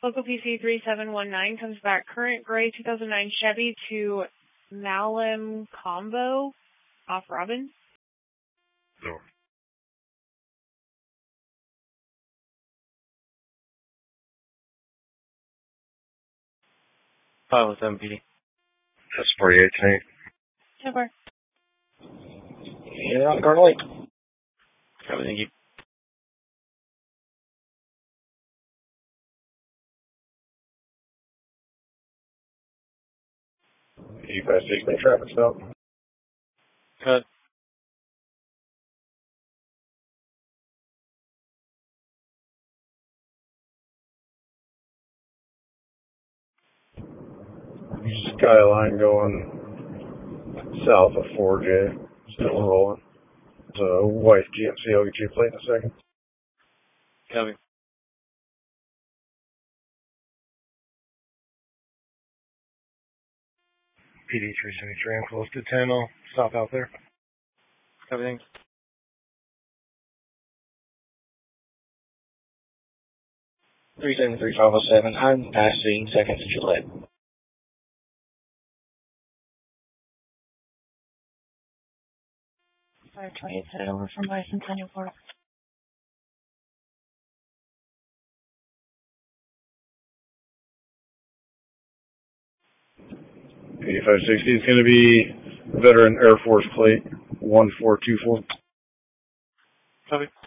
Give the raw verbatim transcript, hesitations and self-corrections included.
Local P C three seven one nine comes back current gray two thousand nine Chevy to Malum Combo off Robin. No. five oh seven P D. That's forty-eight tonight. ten four. You're on currently. Copy, thank you. You guys take my traffic stop. Cut. Skyline going south of four J. Still rolling. It's a white G M C. I'll get you a plate in a second. Copy. P D three seventy-three, I'm close to ten. I'll stop out there. Copy, thanks. three seven three five oh seven, I'm passing second to Gillette. five twenty-eight, headed over from Bicentennial Park. eighty-five sixty is going to be Veteran Air Force plate one four two four. Copy.